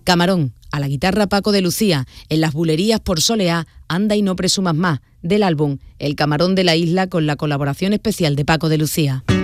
Camarón, a la guitarra Paco de Lucía, en las bulerías por Soleá, Anda y no presumas más, del álbum El Camarón de la Isla, con la colaboración especial de Paco de Lucía.